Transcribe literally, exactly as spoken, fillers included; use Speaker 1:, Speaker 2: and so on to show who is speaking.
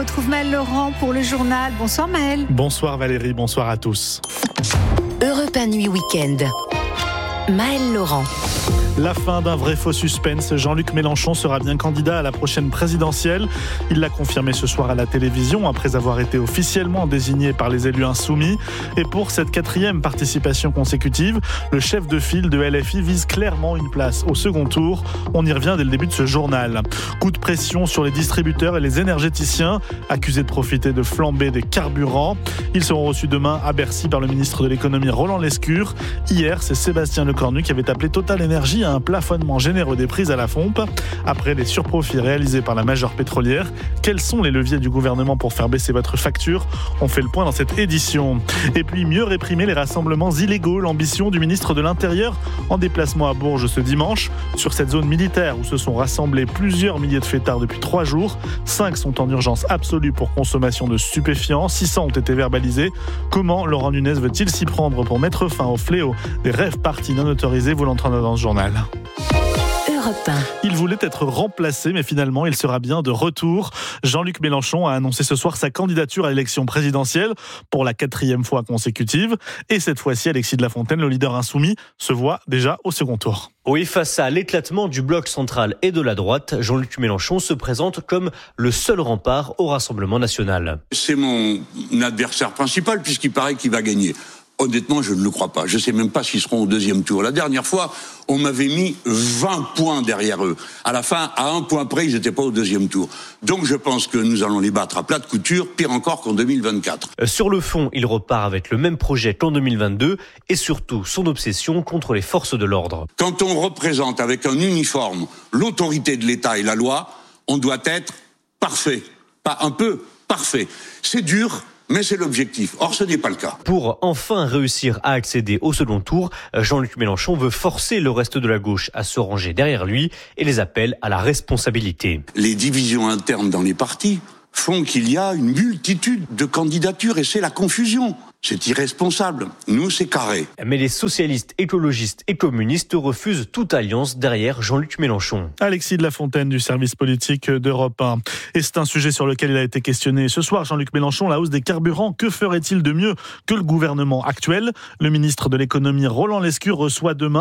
Speaker 1: retrouve Maël Laurent pour le journal. Bonsoir Maël.
Speaker 2: Bonsoir Valérie, bonsoir à tous.
Speaker 3: Europe un Nuit Week-end. Maël Laurent.
Speaker 2: La fin d'un vrai faux suspense. Jean-Luc Mélenchon sera bien candidat à la prochaine présidentielle. Il l'a confirmé ce soir à la télévision après avoir été officiellement désigné par les élus insoumis. Et pour cette quatrième participation consécutive, le chef de file de L F I vise clairement une place au second tour. On y revient dès le début de ce journal. Coup de pression sur les distributeurs et les énergéticiens, accusés de profiter de flambées des carburants. Ils seront reçus demain à Bercy par le ministre de l'économie Roland Lescure. Hier, c'est Sébastien Lecornu qui avait appelé Total Energy à un plafonnement généreux des prix à la pompe. Après les surprofits réalisés par la majeure pétrolière, quels sont les leviers du gouvernement pour faire baisser votre facture ? On fait le point dans cette édition. Et puis mieux réprimer les rassemblements illégaux, l'ambition du ministre de l'Intérieur en déplacement à Bourges ce dimanche. Sur cette zone militaire où se sont rassemblés plusieurs milliers de fêtards depuis trois jours, cinq sont en urgence absolue pour consommation de stupéfiants, six cents ont été verbalisés. Comment Laurent Nunez veut-il s'y prendre pour mettre fin au fléau des rêves partis non autorisés ? Vous l'entendrez dans ce journal.
Speaker 3: Europe un.
Speaker 2: Il voulait être remplacé, mais finalement, il sera bien de retour. Jean-Luc Mélenchon a annoncé ce soir sa candidature à l'élection présidentielle pour la quatrième fois consécutive. Et cette fois-ci, Alexis de la Fontaine, le leader insoumis, se voit déjà au second tour.
Speaker 4: Oui, face à l'éclatement du bloc central et de la droite, Jean-Luc Mélenchon se présente comme le seul rempart au Rassemblement national.
Speaker 5: C'est mon adversaire principal puisqu'il paraît qu'il va gagner. Honnêtement, je ne le crois pas. Je ne sais même pas s'ils seront au deuxième tour. La dernière fois, on m'avait mis vingt points derrière eux. À la fin, à un point près, ils n'étaient pas au deuxième tour. Donc je pense que nous allons les battre à plat de couture, pire encore qu'en deux mille vingt-quatre.
Speaker 4: Sur le fond, il repart avec le même projet qu'en deux mille vingt-deux et surtout son obsession contre les forces de l'ordre.
Speaker 5: Quand on représente avec un uniforme l'autorité de l'État et la loi, on doit être parfait. Pas un peu, parfait. C'est dur, mais c'est l'objectif. Or, ce n'est pas le cas.
Speaker 4: Pour enfin réussir à accéder au second tour, Jean-Luc Mélenchon veut forcer le reste de la gauche à se ranger derrière lui et les appelle à la responsabilité.
Speaker 5: Les divisions internes dans les partis font qu'il y a une multitude de candidatures et c'est la confusion. C'est irresponsable. Nous, c'est carré.
Speaker 4: Mais les socialistes, écologistes et communistes refusent toute alliance derrière Jean-Luc Mélenchon.
Speaker 2: Alexis de la Fontaine du service politique d'Europe un. Et c'est un sujet sur lequel il a été questionné ce soir. Jean-Luc Mélenchon, la hausse des carburants, que ferait-il de mieux que le gouvernement actuel ? Le ministre de l'économie Roland Lescure reçoit demain